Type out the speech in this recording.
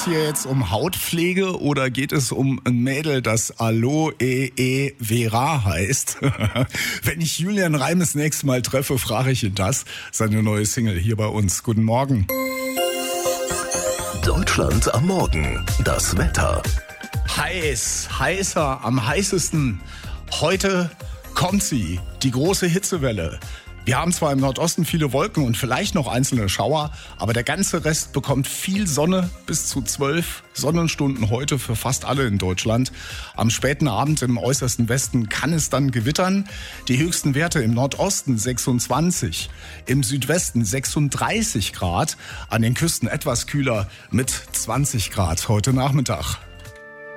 hier jetzt um Hautpflege oder geht es um ein Mädel, das Aloe Vera heißt? Wenn ich Julian Reim das nächste Mal treffe, frage ich ihn das. Seine neue Single hier bei uns. Guten Morgen. Deutschland am Morgen. Das Wetter. Heißer, am heißesten. Heute kommt sie, die große Hitzewelle. Wir haben zwar im Nordosten viele Wolken und vielleicht noch einzelne Schauer, aber der ganze Rest bekommt viel Sonne, bis zu 12 Sonnenstunden heute für fast alle in Deutschland. Am späten Abend im äußersten Westen kann es dann gewittern. Die höchsten Werte im Nordosten 26, im Südwesten 36 Grad, an den Küsten etwas kühler mit 20 Grad heute Nachmittag.